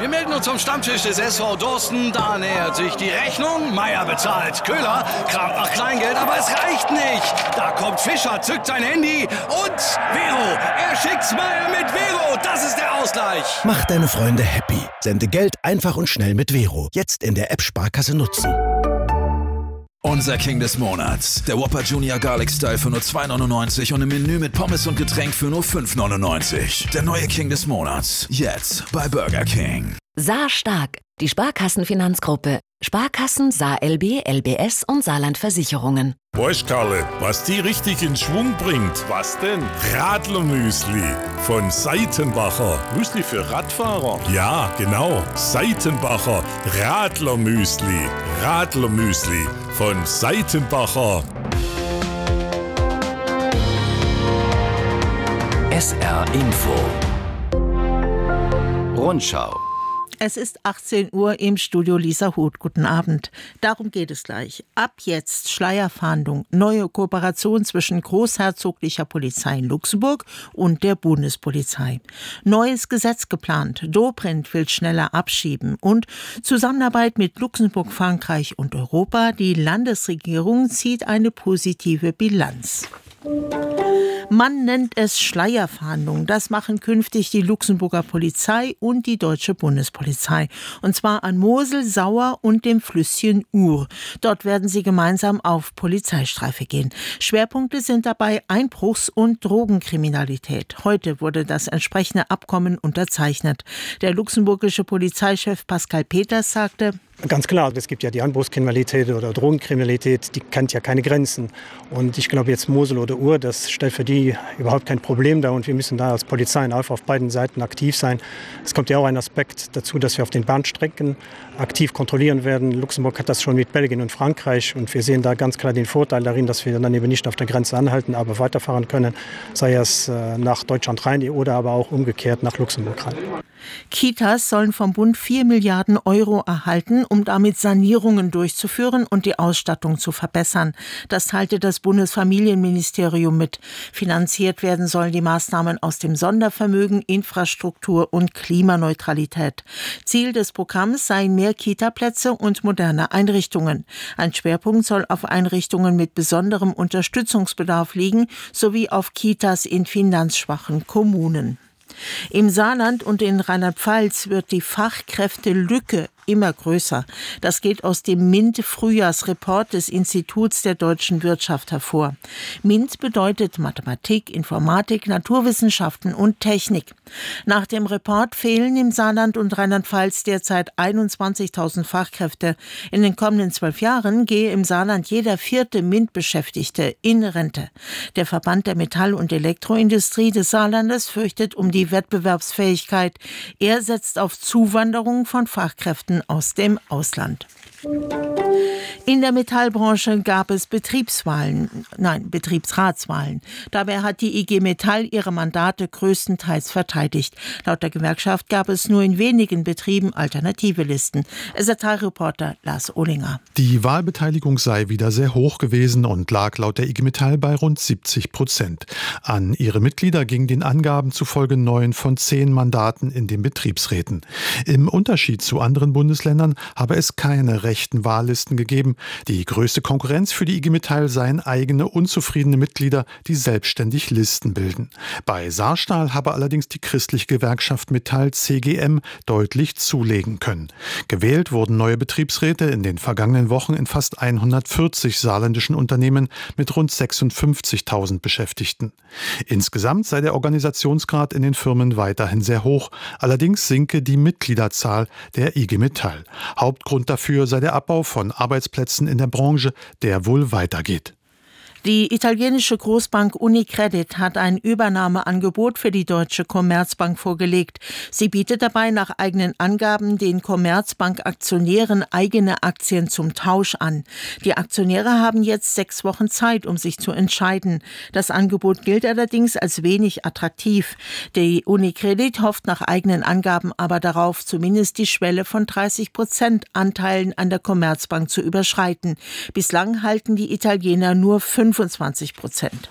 Wir melden uns zum Stammtisch des SV Dorsten. Da nähert sich die Rechnung. Meier bezahlt. Köhler kramt nach Kleingeld, aber es reicht nicht. Da kommt Fischer, zückt sein Handy und Vero. Er schickt's Meier mit Vero. Das ist der Ausgleich. Mach deine Freunde happy. Sende Geld einfach und schnell mit Vero. Jetzt in der App Sparkasse nutzen. Unser King des Monats. Der Whopper Junior Garlic Style für nur 2,99 und im Menü mit Pommes und Getränk für nur 5,99. Der neue King des Monats. Jetzt bei Burger King. Saar Stark. Die Sparkassenfinanzgruppe. Sparkassen, Saar LB, LBS und Saarland Versicherungen. Weißt, Karle, was die richtig in Schwung bringt? Was denn? Radlermüsli von Seitenbacher. Müsli für Radfahrer? Ja, genau. Seitenbacher Radlermüsli. Radlermüsli von Seitenbacher. SR Info. Rundschau. Es ist 18 Uhr im Studio Lisa Huth. Guten Abend. Darum geht es gleich. Ab jetzt Schleierfahndung. Neue Kooperation zwischen Großherzoglicher Polizei in Luxemburg und der Bundespolizei. Neues Gesetz geplant. Dobrindt will schneller abschieben. Und Zusammenarbeit mit Luxemburg, Frankreich und Europa. Die Landesregierung zieht eine positive Bilanz. Man nennt es Schleierfahndung. Das machen künftig die Luxemburger Polizei und die deutsche Bundespolizei. Und zwar an Mosel, Sauer und dem Flüsschen Our. Dort werden sie gemeinsam auf Polizeistreife gehen. Schwerpunkte sind dabei Einbruchs- und Drogenkriminalität. Heute wurde das entsprechende Abkommen unterzeichnet. Der luxemburgische Polizeichef Pascal Peters sagte: Ganz klar, es gibt ja die Einbruchskriminalität oder Drogenkriminalität, die kennt ja keine Grenzen. Und ich glaube jetzt Mosel oder Our, das stellt für die überhaupt kein Problem dar. Und wir müssen da als Polizei einfach auf beiden Seiten aktiv sein. Es kommt ja auch ein Aspekt dazu, dass wir auf den Bahnstrecken aktiv kontrollieren werden. Luxemburg hat das schon mit Belgien und Frankreich. Und wir sehen da ganz klar den Vorteil darin, dass wir dann eben nicht auf der Grenze anhalten, aber weiterfahren können. Sei es nach Deutschland rein oder aber auch umgekehrt nach Luxemburg rein. Kitas sollen vom Bund 4 Milliarden Euro erhalten, um damit Sanierungen durchzuführen und die Ausstattung zu verbessern. Das teilte das Bundesfamilienministerium mit. Finanziert werden sollen die Maßnahmen aus dem Sondervermögen Infrastruktur und Klimaneutralität. Ziel des Programms seien mehr Kitaplätze und moderne Einrichtungen. Ein Schwerpunkt soll auf Einrichtungen mit besonderem Unterstützungsbedarf liegen, sowie auf Kitas in finanzschwachen Kommunen. Im Saarland und in Rheinland-Pfalz wird die Fachkräftelücke immer größer. Das geht aus dem MINT-Frühjahrsreport des Instituts der deutschen Wirtschaft hervor. MINT bedeutet Mathematik, Informatik, Naturwissenschaften und Technik. Nach dem Report fehlen im Saarland und Rheinland-Pfalz derzeit 21.000 Fachkräfte. In den kommenden 12 Jahren gehe im Saarland jeder 4. MINT-Beschäftigte in Rente. Der Verband der Metall- und Elektroindustrie des Saarlandes fürchtet um die Wettbewerbsfähigkeit. Er setzt auf Zuwanderung von Fachkräften aus dem Ausland. In der Metallbranche gab es Betriebsratswahlen. Dabei hat die IG Metall ihre Mandate größtenteils verteidigt. Laut der Gewerkschaft gab es nur in wenigen Betrieben alternative Listen. SRT-Reporter Lars Ohlinger. Die Wahlbeteiligung sei wieder sehr hoch gewesen und lag laut der IG Metall bei rund 70%. An ihre Mitglieder gingen den Angaben zufolge 9 von 10 Mandaten in den Betriebsräten. Im Unterschied zu anderen Bundesländern habe es keine rechten Wahllisten gegeben. Die größte Konkurrenz für die IG Metall seien eigene unzufriedene Mitglieder, die selbstständig Listen bilden. Bei Saarstahl habe allerdings die christliche Gewerkschaft Metall CGM deutlich zulegen können. Gewählt wurden neue Betriebsräte in den vergangenen Wochen in fast 140 saarländischen Unternehmen mit rund 56.000 Beschäftigten. Insgesamt sei der Organisationsgrad in den Firmen weiterhin sehr hoch. Allerdings sinke die Mitgliederzahl der IG Metall. Hauptgrund dafür sei der Abbau von Arbeitsplätzen in der Branche, der wohl weitergeht. Die italienische Großbank Unicredit hat ein Übernahmeangebot für die Deutsche Commerzbank vorgelegt. Sie bietet dabei nach eigenen Angaben den Commerzbank-Aktionären eigene Aktien zum Tausch an. Die Aktionäre haben jetzt 6 Wochen Zeit, um sich zu entscheiden. Das Angebot gilt allerdings als wenig attraktiv. Die Unicredit hofft nach eigenen Angaben aber darauf, zumindest die Schwelle von 30% Anteilen an der Commerzbank zu überschreiten. Bislang halten die Italiener nur 25%.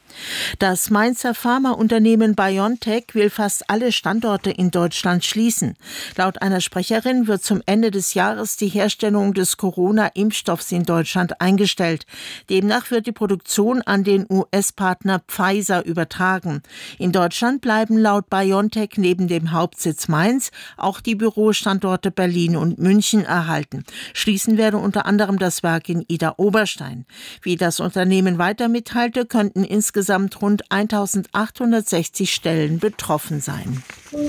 Das Mainzer Pharmaunternehmen BioNTech will fast alle Standorte in Deutschland schließen. Laut einer Sprecherin wird zum Ende des Jahres die Herstellung des Corona-Impfstoffs in Deutschland eingestellt. Demnach wird die Produktion an den US-Partner Pfizer übertragen. In Deutschland bleiben laut BioNTech neben dem Hauptsitz Mainz auch die Bürostandorte Berlin und München erhalten. Schließen werde unter anderem das Werk in Idar-Oberstein. Wie das Unternehmen weiter mitteilte, könnten insgesamt rund 1860 Stellen betroffen sein.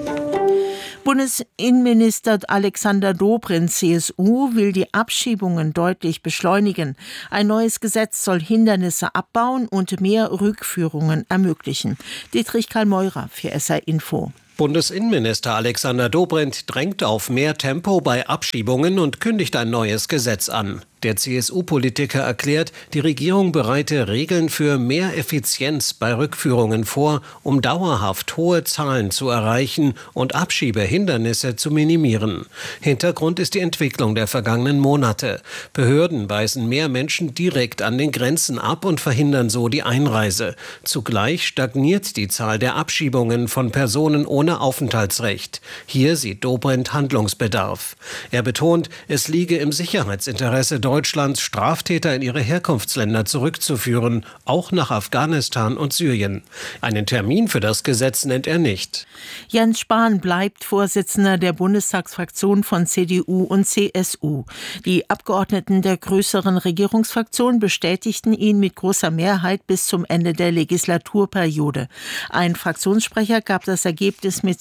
Bundesinnenminister Alexander Dobrindt, CSU, will die Abschiebungen deutlich beschleunigen. Ein neues Gesetz soll Hindernisse abbauen und mehr Rückführungen ermöglichen. Dietrich Karl Meurer für SR Info. Bundesinnenminister Alexander Dobrindt drängt auf mehr Tempo bei Abschiebungen und kündigt ein neues Gesetz an. Der CSU-Politiker erklärt, die Regierung bereite Regeln für mehr Effizienz bei Rückführungen vor, um dauerhaft hohe Zahlen zu erreichen und Abschiebehindernisse zu minimieren. Hintergrund ist die Entwicklung der vergangenen Monate. Behörden weisen mehr Menschen direkt an den Grenzen ab und verhindern so die Einreise. Zugleich stagniert die Zahl der Abschiebungen von Personen ohne Aufenthaltsrecht. Hier sieht Dobrindt Handlungsbedarf. Er betont, es liege im Sicherheitsinteresse Deutschlands, Straftäter in ihre Herkunftsländer zurückzuführen, auch nach Afghanistan und Syrien. Einen Termin für das Gesetz nennt er nicht. Jens Spahn bleibt Vorsitzender der Bundestagsfraktion von CDU und CSU. Die Abgeordneten der größeren Regierungsfraktion bestätigten ihn mit großer Mehrheit bis zum Ende der Legislaturperiode. Ein Fraktionssprecher gab das Ergebnis mit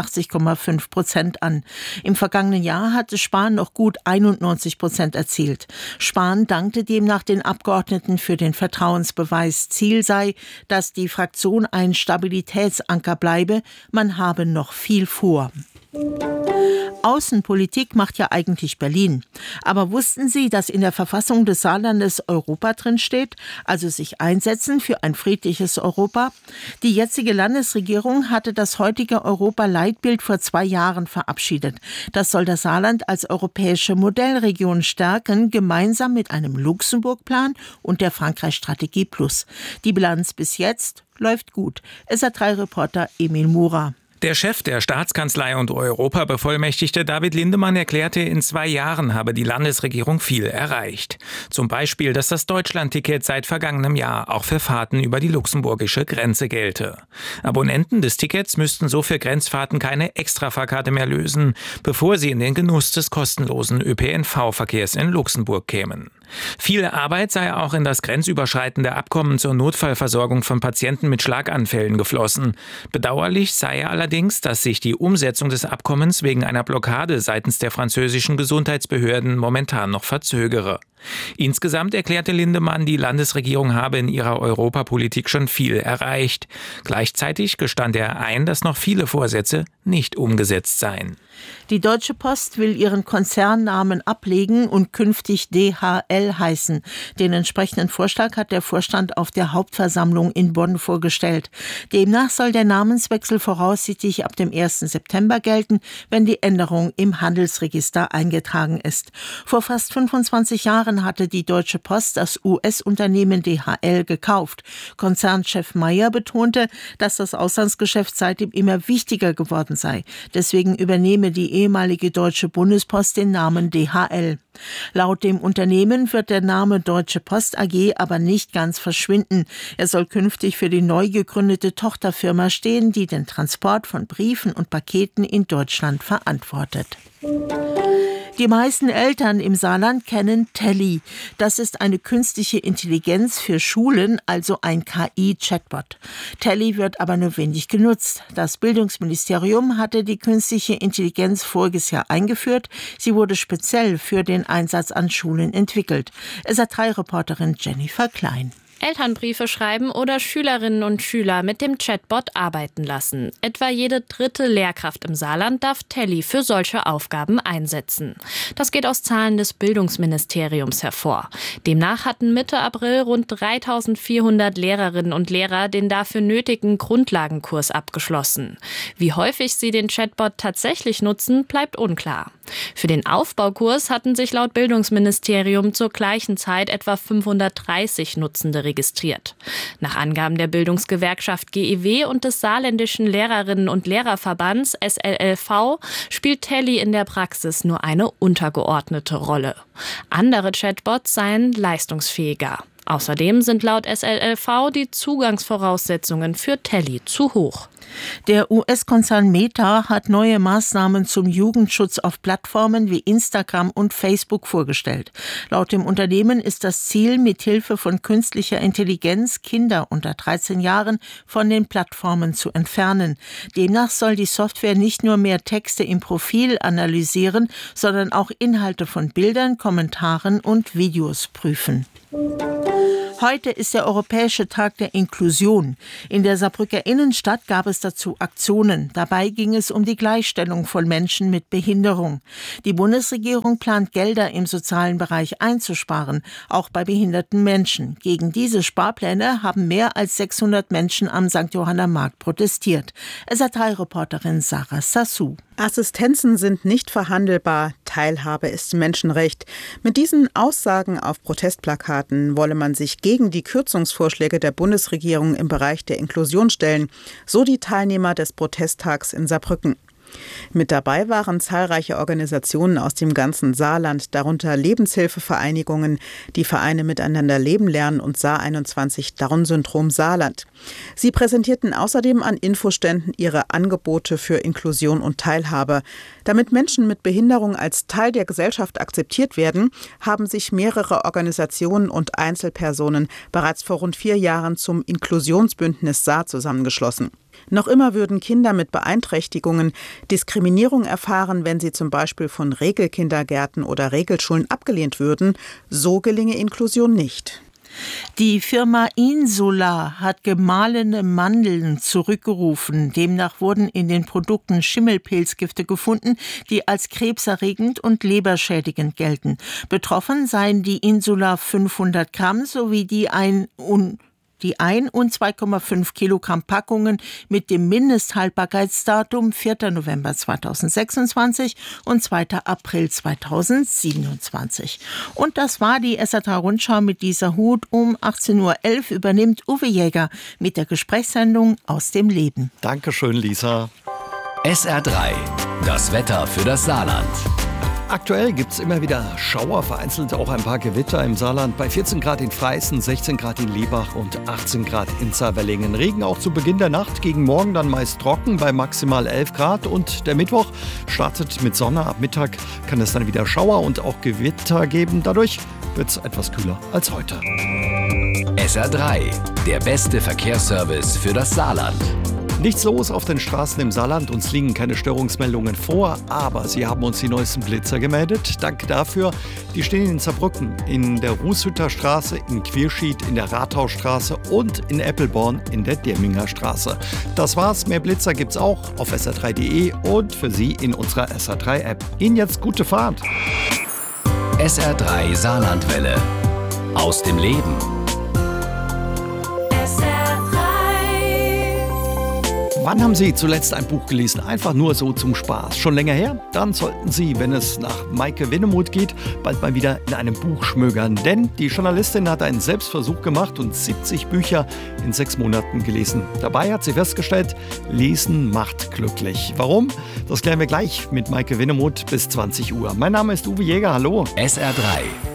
86,5% an. Im vergangenen Jahr hatte Spahn noch gut 91% erzielt. Spahn dankte demnach den Abgeordneten für den Vertrauensbeweis. Ziel sei, dass die Fraktion ein Stabilitätsanker bleibe. Man habe noch viel vor. Außenpolitik macht ja eigentlich Berlin. Aber wussten Sie, dass in der Verfassung des Saarlandes Europa drin steht, also sich einsetzen für ein friedliches Europa? Die jetzige Landesregierung hatte das heutige Europa-Leitbild vor 2 Jahren verabschiedet. Das soll das Saarland als europäische Modellregion stärken, gemeinsam mit einem Luxemburg-Plan und der Frankreich-Strategie Plus. Die Bilanz bis jetzt läuft gut. SR3-Reporter Emil Murer. Der Chef der Staatskanzlei und Europabevollmächtigte David Lindemann erklärte, in 2 Jahren habe die Landesregierung viel erreicht. Zum Beispiel, dass das Deutschlandticket seit vergangenem Jahr auch für Fahrten über die luxemburgische Grenze gelte. Abonnenten des Tickets müssten so für Grenzfahrten keine Extrafahrkarte mehr lösen, bevor sie in den Genuss des kostenlosen ÖPNV-Verkehrs in Luxemburg kämen. Viel Arbeit sei auch in das grenzüberschreitende Abkommen zur Notfallversorgung von Patienten mit Schlaganfällen geflossen. Bedauerlich sei allerdings, dass sich die Umsetzung des Abkommens wegen einer Blockade seitens der französischen Gesundheitsbehörden momentan noch verzögere. Insgesamt erklärte Lindemann, die Landesregierung habe in ihrer Europapolitik schon viel erreicht. Gleichzeitig gestand er ein, dass noch viele Vorsätze nicht umgesetzt seien. Die Deutsche Post will ihren Konzernnamen ablegen und künftig DHL heißen. Den entsprechenden Vorschlag hat der Vorstand auf der Hauptversammlung in Bonn vorgestellt. Demnach soll der Namenswechsel voraussichtlich ab dem 1. September gelten, wenn die Änderung im Handelsregister eingetragen ist. Vor fast 25 Jahren hatte die Deutsche Post das US-Unternehmen DHL gekauft. Konzernchef Meyer betonte, dass das Auslandsgeschäft seitdem immer wichtiger geworden sei. Deswegen übernehme die ehemalige Deutsche Bundespost den Namen DHL. Laut dem Unternehmen wird der Name Deutsche Post AG aber nicht ganz verschwinden. Er soll künftig für die neu gegründete Tochterfirma stehen, die den Transport von Briefen und Paketen in Deutschland verantwortet. Die meisten Eltern im Saarland kennen Telly. Das ist eine künstliche Intelligenz für Schulen, also ein KI-Chatbot. Telly wird aber nur wenig genutzt. Das Bildungsministerium hatte die künstliche Intelligenz voriges Jahr eingeführt. Sie wurde speziell für den Einsatz an Schulen entwickelt. SR3-Reporterin Jennifer Klein. Elternbriefe schreiben oder Schülerinnen und Schüler mit dem Chatbot arbeiten lassen. Etwa jede 3. Lehrkraft im Saarland darf Telly für solche Aufgaben einsetzen. Das geht aus Zahlen des Bildungsministeriums hervor. Demnach hatten Mitte April rund 3.400 Lehrerinnen und Lehrer den dafür nötigen Grundlagenkurs abgeschlossen. Wie häufig sie den Chatbot tatsächlich nutzen, bleibt unklar. Für den Aufbaukurs hatten sich laut Bildungsministerium zur gleichen Zeit etwa 530 Nutzende registriert. Nach Angaben der Bildungsgewerkschaft GEW und des Saarländischen Lehrerinnen- und Lehrerverbands SLLV spielt Telly in der Praxis nur eine untergeordnete Rolle. Andere Chatbots seien leistungsfähiger. Außerdem sind laut SLLV die Zugangsvoraussetzungen für Telly zu hoch. Der US-Konzern Meta hat neue Maßnahmen zum Jugendschutz auf Plattformen wie Instagram und Facebook vorgestellt. Laut dem Unternehmen ist das Ziel, mithilfe von künstlicher Intelligenz Kinder unter 13 Jahren von den Plattformen zu entfernen. Demnach soll die Software nicht nur mehr Texte im Profil analysieren, sondern auch Inhalte von Bildern, Kommentaren und Videos prüfen. Heute ist der Europäische Tag der Inklusion. In der Saarbrücker Innenstadt gab es dazu Aktionen. Dabei ging es um die Gleichstellung von Menschen mit Behinderung. Die Bundesregierung plant, Gelder im sozialen Bereich einzusparen, auch bei behinderten Menschen. Gegen diese Sparpläne haben mehr als 600 Menschen am St. Johanner Markt protestiert. SR3-Reporterin Sarah Sassou. Assistenzen sind nicht verhandelbar, Teilhabe ist Menschenrecht. Mit diesen Aussagen auf Protestplakaten wolle man sich gegen die Kürzungsvorschläge der Bundesregierung im Bereich der Inklusion stellen, so die Teilnehmer des Protesttags in Saarbrücken. Mit dabei waren zahlreiche Organisationen aus dem ganzen Saarland, darunter Lebenshilfevereinigungen, die Vereine Miteinander leben lernen und Saar 21 Down-Syndrom Saarland. Sie präsentierten außerdem an Infoständen ihre Angebote für Inklusion und Teilhabe. Damit Menschen mit Behinderung als Teil der Gesellschaft akzeptiert werden, haben sich mehrere Organisationen und Einzelpersonen bereits vor rund 4 Jahren zum Inklusionsbündnis Saar zusammengeschlossen. Noch immer würden Kinder mit Beeinträchtigungen Diskriminierung erfahren, wenn sie zum Beispiel von Regelkindergärten oder Regelschulen abgelehnt würden. So gelinge Inklusion nicht. Die Firma Insula hat gemahlene Mandeln zurückgerufen. Demnach wurden in den Produkten Schimmelpilzgifte gefunden, die als krebserregend und leberschädigend gelten. Betroffen seien die Insula 500 Gramm sowie die 1 und 2,5 Kilogramm Packungen mit dem Mindesthaltbarkeitsdatum 4. November 2026 und 2. April 2027. Und das war die SR3-Rundschau mit dieser Hut. Um 18:11 Uhr übernimmt Uwe Jäger mit der Gesprächssendung Aus dem Leben. Dankeschön, Lisa. SR3, das Wetter für das Saarland. Aktuell gibt es immer wieder Schauer, vereinzelt auch ein paar Gewitter im Saarland. Bei 14 Grad in Freisen, 16 Grad in Liebach und 18 Grad in Saarwellingen. Regen auch zu Beginn der Nacht, gegen morgen dann meist trocken bei maximal 11 Grad. Und der Mittwoch startet mit Sonne. Ab Mittag kann es dann wieder Schauer und auch Gewitter geben. Dadurch wird es etwas kühler als heute. SR3, der beste Verkehrsservice für das Saarland. Nichts los auf den Straßen im Saarland, uns liegen keine Störungsmeldungen vor, aber Sie haben uns die neuesten Blitzer gemeldet. Danke dafür. Die stehen in Saarbrücken, in der Rußhütter Straße, in Quierschied, in der Rathausstraße und in Eppelborn in der Dirminger Straße. Das war's, mehr Blitzer gibt's auch auf sr3.de und für Sie in unserer SR3-App. Ihnen jetzt gute Fahrt. SR3 Saarlandwelle. Aus dem Leben. Wann haben Sie zuletzt ein Buch gelesen? Einfach nur so zum Spaß. Schon länger her? Dann sollten Sie, wenn es nach Maike Winnemuth geht, bald mal wieder in einem Buch schmögern. Denn die Journalistin hat einen Selbstversuch gemacht und 70 Bücher in 6 Monaten gelesen. Dabei hat sie festgestellt, Lesen macht glücklich. Warum? Das klären wir gleich mit Maike Winnemuth bis 20 Uhr. Mein Name ist Uwe Jäger. Hallo. SR3.